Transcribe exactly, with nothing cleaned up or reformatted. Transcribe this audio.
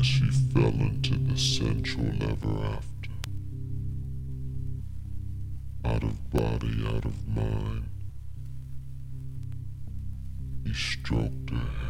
guess he fell into the sensual ever after. Out of body, out of mind. He stroked her